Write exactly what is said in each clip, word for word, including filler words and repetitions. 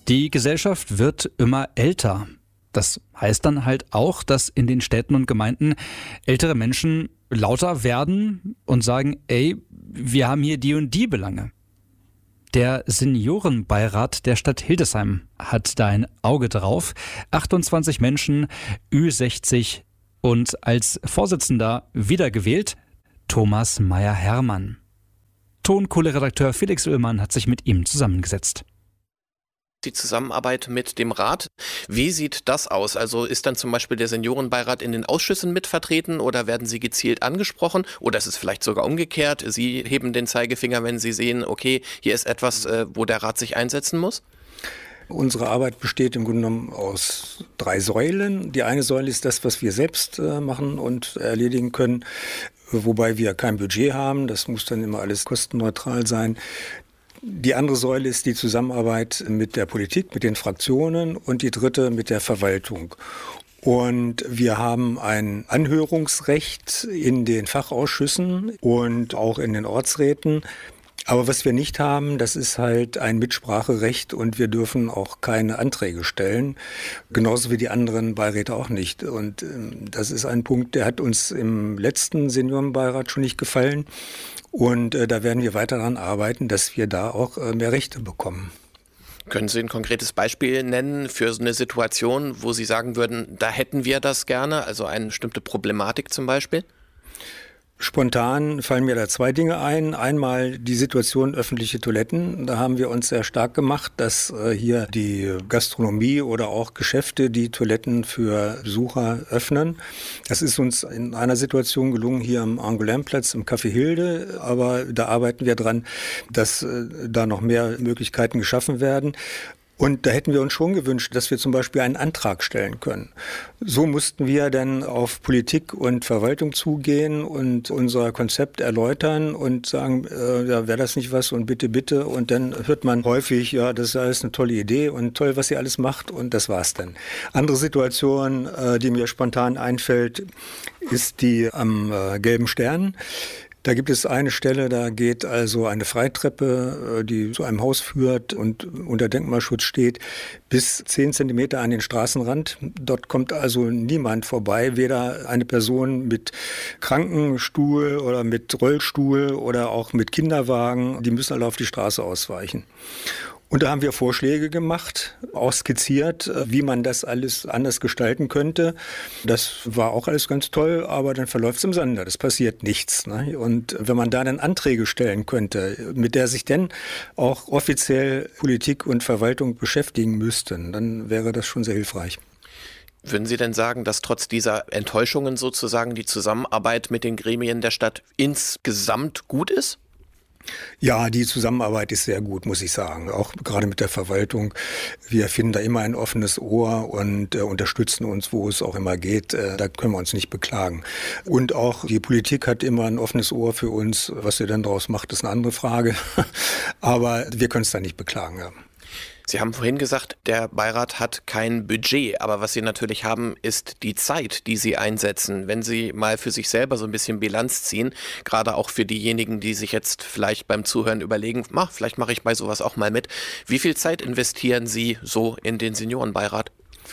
Die Gesellschaft wird immer älter. Das heißt dann halt auch, dass in den Städten und Gemeinden ältere Menschen lauter werden und sagen, ey, wir haben hier die und die Belange. Der Seniorenbeirat der Stadt Hildesheim hat da ein Auge drauf. achtundzwanzig Menschen, Ü sechzig und als Vorsitzender wiedergewählt Thomas Meyer-Hermann. Tonkohle-Redakteur Felix Ullmann hat sich mit ihm zusammengesetzt. Die Zusammenarbeit mit dem Rat, wie sieht das aus? Also ist dann zum Beispiel der Seniorenbeirat in den Ausschüssen mitvertreten oder werden Sie gezielt angesprochen? Oder ist es vielleicht sogar umgekehrt? Sie heben den Zeigefinger, wenn Sie sehen, okay, hier ist etwas, wo der Rat sich einsetzen muss? Unsere Arbeit besteht im Grunde genommen aus drei Säulen. Die eine Säule ist das, was wir selbst machen und erledigen können, wobei wir kein Budget haben. Das muss dann immer alles kostenneutral sein. Die andere Säule ist die Zusammenarbeit mit der Politik, mit den Fraktionen und die dritte mit der Verwaltung. Und wir haben ein Anhörungsrecht in den Fachausschüssen und auch in den Ortsräten. Aber was wir nicht haben, das ist halt ein Mitspracherecht und wir dürfen auch keine Anträge stellen. Genauso wie die anderen Beiräte auch nicht. Und das ist ein Punkt, der hat uns im letzten Seniorenbeirat schon nicht gefallen. Und äh, da werden wir weiter daran arbeiten, dass wir da auch äh, mehr Rechte bekommen. Können Sie ein konkretes Beispiel nennen für so eine Situation, wo Sie sagen würden, da hätten wir das gerne, also eine bestimmte Problematik zum Beispiel? Spontan fallen mir da zwei Dinge ein. Einmal die Situation öffentliche Toiletten. Da haben wir uns sehr stark gemacht, dass äh, hier die Gastronomie oder auch Geschäfte die Toiletten für Besucher öffnen. Das ist uns in einer Situation gelungen hier am Angoulême-Platz im Café Hilde. Aber da arbeiten wir dran, dass äh, da noch mehr Möglichkeiten geschaffen werden. Und da hätten wir uns schon gewünscht, dass wir zum Beispiel einen Antrag stellen können. So mussten wir dann auf Politik und Verwaltung zugehen und unser Konzept erläutern und sagen, äh, ja, wäre das nicht was und bitte, bitte. Und dann hört man häufig, ja, das ist alles eine tolle Idee und toll, was ihr alles macht und das war's dann. Andere Situation, äh, die mir spontan einfällt, ist die am äh, Gelben Stern. Da gibt es eine Stelle, da geht also eine Freitreppe, die zu einem Haus führt und unter Denkmalschutz steht, bis zehn Zentimeter an den Straßenrand. Dort kommt also niemand vorbei, weder eine Person mit Krankenstuhl oder mit Rollstuhl oder auch mit Kinderwagen. Die müssen alle auf die Straße ausweichen. Und da haben wir Vorschläge gemacht, auch skizziert, wie man das alles anders gestalten könnte. Das war auch alles ganz toll, aber dann verläuft es im Sande, das passiert nichts. Ne? Und wenn man da dann Anträge stellen könnte, mit der sich dann auch offiziell Politik und Verwaltung beschäftigen müssten, dann wäre das schon sehr hilfreich. Würden Sie denn sagen, dass trotz dieser Enttäuschungen sozusagen die Zusammenarbeit mit den Gremien der Stadt insgesamt gut ist? Ja, die Zusammenarbeit ist sehr gut, muss ich sagen. Auch gerade mit der Verwaltung. Wir finden da immer ein offenes Ohr und äh, unterstützen uns, wo es auch immer geht. Äh, da können wir uns nicht beklagen. Und auch die Politik hat immer ein offenes Ohr für uns. Was sie dann daraus macht, ist eine andere Frage. Aber wir können es da nicht beklagen, ja. Sie haben vorhin gesagt, der Beirat hat kein Budget, aber was Sie natürlich haben, ist die Zeit, die Sie einsetzen. Wenn Sie mal für sich selber so ein bisschen Bilanz ziehen, gerade auch für diejenigen, die sich jetzt vielleicht beim Zuhören überlegen, mach, vielleicht mache ich bei sowas auch mal mit. Wie viel Zeit investieren Sie so in den Seniorenbeirat?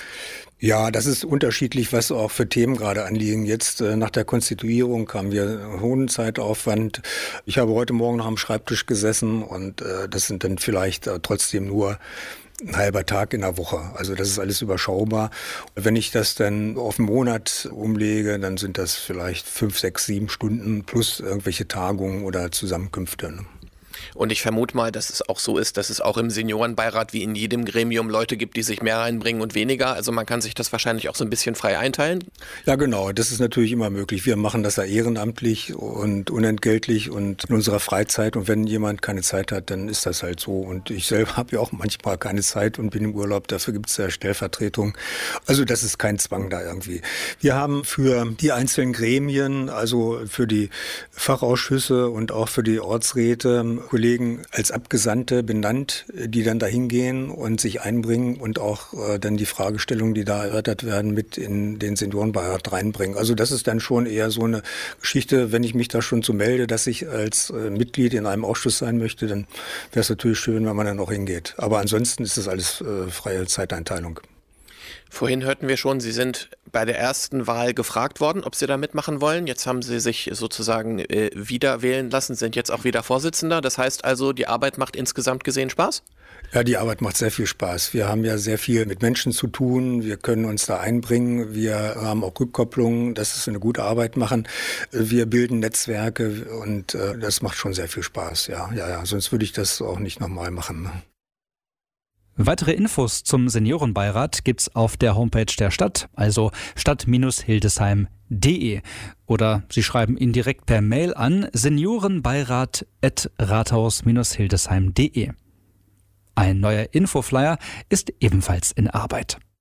Ja, das ist unterschiedlich, was auch für Themen gerade anliegen. Jetzt äh, nach der Konstituierung haben wir einen hohen Zeitaufwand. Ich habe heute Morgen noch am Schreibtisch gesessen und äh, das sind dann vielleicht äh, trotzdem nur ein halber Tag in der Woche. Also das ist alles überschaubar. Wenn ich das dann auf einen Monat umlege, dann sind das vielleicht fünf, sechs, sieben Stunden plus irgendwelche Tagungen oder Zusammenkünfte. Ne? Und ich vermute mal, dass es auch so ist, dass es auch im Seniorenbeirat wie in jedem Gremium Leute gibt, die sich mehr einbringen und weniger. Also man kann sich das wahrscheinlich auch so ein bisschen frei einteilen. Ja, genau. Das ist natürlich immer möglich. Wir machen das ja ehrenamtlich und unentgeltlich und in unserer Freizeit. Und wenn jemand keine Zeit hat, dann ist das halt so. Und ich selber habe ja auch manchmal keine Zeit und bin im Urlaub. Dafür gibt es ja Stellvertretung. Also das ist kein Zwang da irgendwie. Wir haben für die einzelnen Gremien, also für die Fachausschüsse und auch für die Ortsräte, Kollegen als Abgesandte benannt, die dann dahin gehen und sich einbringen und auch äh, dann die Fragestellungen, die da erörtert werden, mit in den Seniorenbeirat reinbringen. Also das ist dann schon eher so eine Geschichte, wenn ich mich da schon so melde, dass ich als äh, Mitglied in einem Ausschuss sein möchte, dann wäre es natürlich schön, wenn man dann auch hingeht. Aber ansonsten ist das alles äh, freie Zeiteinteilung. Vorhin hörten wir schon, Sie sind bei der ersten Wahl gefragt worden, ob Sie da mitmachen wollen. Jetzt haben Sie sich sozusagen äh, wieder wählen lassen, sind jetzt auch wieder Vorsitzender. Das heißt also, die Arbeit macht insgesamt gesehen Spaß? Ja, die Arbeit macht sehr viel Spaß. Wir haben ja sehr viel mit Menschen zu tun. Wir können uns da einbringen. Wir haben auch Rückkopplungen, dass wir eine gute Arbeit machen. Wir bilden Netzwerke und äh, das macht schon sehr viel Spaß. Ja, ja, ja. Sonst würde ich das auch nicht nochmal machen. Ne? Weitere Infos zum Seniorenbeirat gibt's auf der Homepage der Stadt, also stadt Bindestrich hildesheim punkt de. Oder Sie schreiben ihn direkt per Mail an seniorenbeirat at rathaus Bindestrich hildesheim punkt de. Ein neuer Infoflyer ist ebenfalls in Arbeit.